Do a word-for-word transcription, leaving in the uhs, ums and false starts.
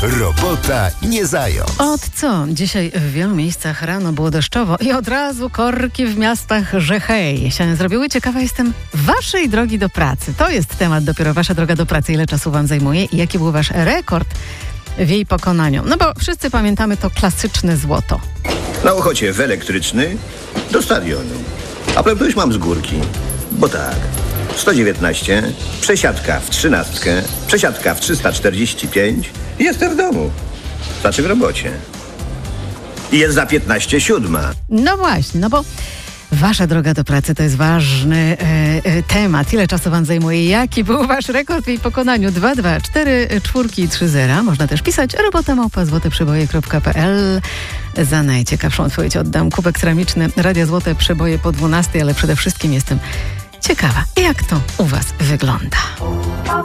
Robota nie zając. Od co? Dzisiaj w wielu miejscach rano było deszczowo i od razu korki w miastach, że hej, się zrobiły. Ciekawa jestem waszej drogi do pracy. To jest temat dopiero, wasza droga do pracy. Ile czasu wam zajmuje i jaki był wasz rekord w jej pokonaniu? No bo wszyscy pamiętamy to klasyczne złoto. Na Ochocie w elektryczny do stadionu. A prędkość mam z górki, bo tak. sto dziewiętnaście, przesiadka w trzynastkę, przesiadka w trzysta czterdzieści pięć i jestem w domu. Znaczy w robocie. I jest za piętnaście siódma. No właśnie, no bo wasza droga do pracy to jest ważny e, e, temat. Ile czasu wam zajmuje? Jaki był wasz rekord w jej pokonaniu? dwa dwa cztery cztery trzy zero. Można też pisać robota małpa złote przeboje kropka p l. Za najciekawszą odpowiedź oddam kubek ceramiczny Radia Złote Przeboje po dwunastej, ale przede wszystkim jestem ciekawa, jak to u was wygląda.